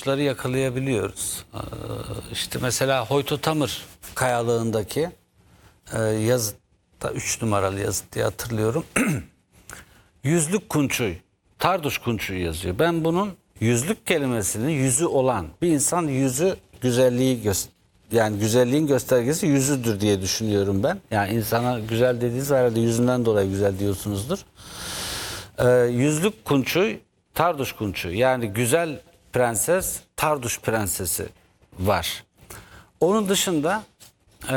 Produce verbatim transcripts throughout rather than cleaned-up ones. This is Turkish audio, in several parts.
ipuçları yakalayabiliyoruz. Ee, işte mesela Hoytotamır Kayalığındaki e, yazıtta, üç numaralı yazıt diye hatırlıyorum. Yüzlük kunçuy, Tarduş kunçuy yazıyor. Ben bunun yüzlük kelimesinin yüzü olan bir insan yüzü güzelliği göster yani güzelliğin göstergesi yüzüdür diye düşünüyorum ben. Yani insana güzel dediğiniz herhalde yüzünden dolayı güzel diyorsunuzdur. Ee, yüzlük kunçuy, Tarduş kunçuy, yani güzel prenses, Tarduş prensesi var. Onun dışında e,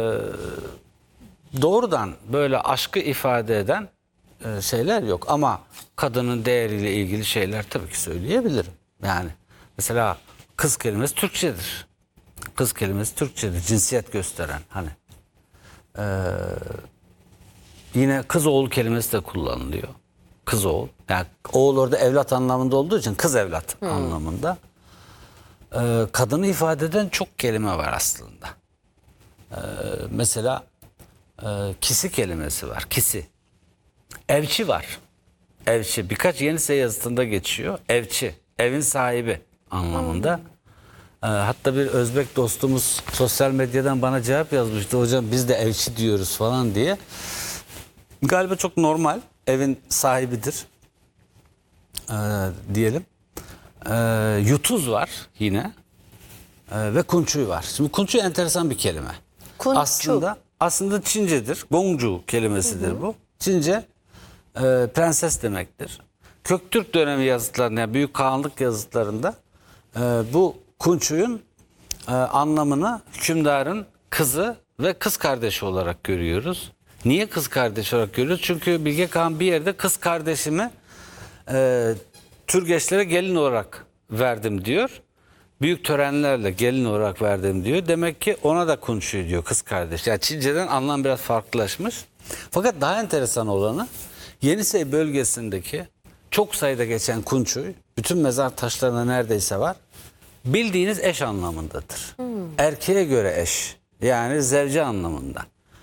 doğrudan böyle aşkı ifade eden e, şeyler yok. Ama kadının değeriyle ilgili şeyler tabii ki söyleyebilirim. Yani mesela kız kelimesi Türkçedir. Kız kelimesi Türkçedir. Cinsiyet gösteren hani. Ee, yine kız oğul kelimesi de kullanılıyor. Kız oğul. Yani oğul orada evlat anlamında olduğu için kız evlat hmm. anlamında. Ee, kadını ifade eden çok kelime var aslında. Ee, mesela e, kisi kelimesi var. Kisi. Evçi var. Evçi. Birkaç Yenisey yazıtında geçiyor. Evçi. Evin sahibi anlamında. Hmm. Hatta bir Özbek dostumuz sosyal medyadan bana cevap yazmıştı. Hocam biz de evçi diyoruz falan diye. Galiba çok normal. Evin sahibidir. Ee, diyelim. Ee, yutuz var yine. Ee, ve kunçuy var. Şimdi kunçuy enteresan bir kelime. Kunçu. Aslında, aslında Çincedir. Gongju kelimesidir hı hı. bu. Çince e, prenses demektir. Köktürk dönemi yazıtlarında, yani Büyük Kağanlık yazıtlarında e, bu kunçuyun e, anlamını hükümdarın kızı ve kız kardeşi olarak görüyoruz. Niye kız kardeşi olarak görüyoruz? Çünkü Bilge Kağan bir yerde kız kardeşimi e, Türgeçlere gelin olarak verdim diyor. Büyük törenlerle gelin olarak verdim diyor. Demek ki ona da kunçuy diyor, kız kardeş. Yani Çince'den anlam biraz farklılaşmış. Fakat daha enteresan olanı Yenisey bölgesindeki çok sayıda geçen kunçuy, bütün mezar taşlarında neredeyse var. Bildiğiniz eş anlamındadır. Hmm. Erkeğe göre eş. Yani zevce anlamında.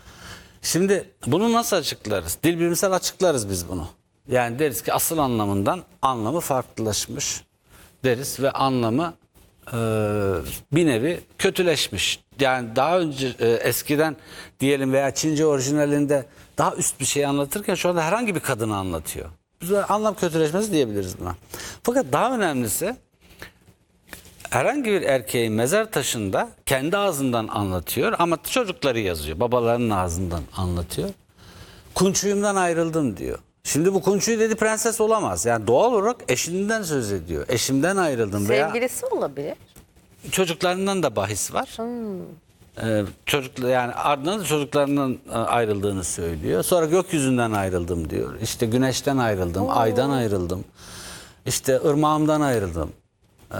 Şimdi bunu nasıl açıklarız? Dil bilimsel açıklarız biz bunu. Yani deriz ki asıl anlamından anlamı farklılaşmış deriz ve anlamı e, bir nevi kötüleşmiş. Yani daha önce e, eskiden diyelim veya Çince orijinalinde daha üst bir şey anlatırken şu anda herhangi bir kadını anlatıyor. Biz anlam kötüleşmesi diyebiliriz buna. Fakat daha önemlisi herhangi bir erkeğin mezar taşında kendi ağzından anlatıyor ama çocukları yazıyor. Babalarının ağzından anlatıyor. Kunçuyumdan ayrıldım diyor. Şimdi bu kunçuyu dedi prenses olamaz. Yani doğal olarak eşinden söz ediyor. Eşimden ayrıldım. Sevgilisi veya olabilir. Çocuklarından da bahis var. Hmm. Ee, çocuk yani ardından da çocuklarından ayrıldığını söylüyor. Sonra gökyüzünden ayrıldım diyor. İşte güneşten ayrıldım, Oo. aydan ayrıldım. İşte ırmağımdan ayrıldım. Ee,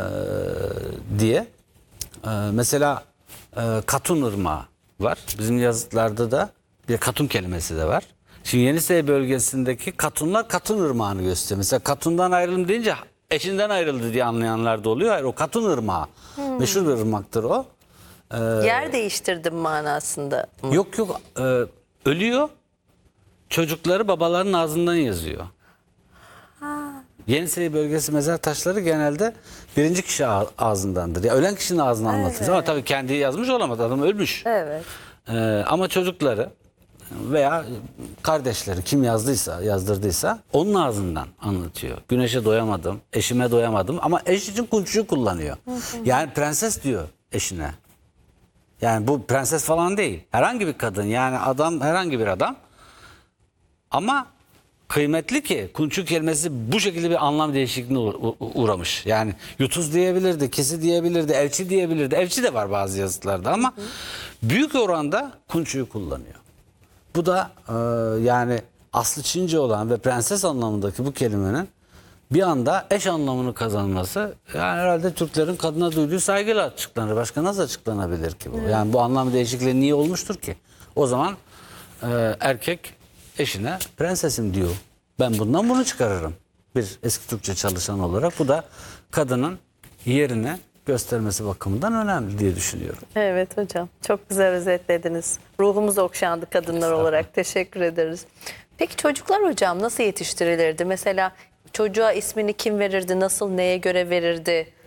diye. Ee, mesela e, Katun Irmağı var. Bizim yazıtlarda da bir Katun kelimesi de var. Şimdi Yenisey bölgesindeki Katunlar Katun Irmağı'nı gösteriyor. Mesela Katun'dan ayrıldım deyince eşinden ayrıldı diye anlayanlar da oluyor. Hayır, o Katun Irmağı. Hmm. Meşhur bir ırmaktır o. Ee, Yer değiştirdim manasında. Yok yok. E, ölüyor. Çocukları babalarının ağzından yazıyor. Yenisey bölgesi mezar taşları genelde birinci kişi ağzındandır. Ya ölen kişinin ağzından evet. anlatılır. Ama tabii kendi yazmış olamaz. Adam ölmüş. Evet. Ee, ama çocukları veya kardeşleri kim yazdıysa, yazdırdıysa onun ağzından anlatıyor. Güneşe doyamadım, eşime doyamadım ama eş için kunçuyu kullanıyor. Hı hı. Yani prenses diyor eşine. Yani bu prenses falan değil. Herhangi bir kadın, yani adam, herhangi bir adam. Ama kıymetli ki kunçu kelimesi bu şekilde bir anlam değişikliğine uğramış. Yani yutuz diyebilirdi, kisi diyebilirdi, elçi diyebilirdi. Elçi de var bazı yazıtlarda ama hı hı. büyük oranda kunçuyu kullanıyor. Bu da e, yani aslı Çince olan ve prenses anlamındaki bu kelimenin bir anda eş anlamını kazanması, yani herhalde Türklerin kadına duyduğu saygıyla açıklanır. Başka nasıl açıklanabilir ki bu? Evet. Yani bu anlam değişikliği niye olmuştur ki? O zaman e, erkek eşine prensesim diyor. Ben bundan bunu çıkarırım. Bir eski Türkçe çalışan olarak. Bu da kadının yerini göstermesi bakımından önemli diye düşünüyorum. Evet hocam. Çok güzel özetlediniz. Ruhumuz okşandı kadınlar olarak. Teşekkür ederiz. Peki çocuklar hocam nasıl yetiştirilirdi? Mesela çocuğa ismini kim verirdi? Nasıl, neye göre verirdi?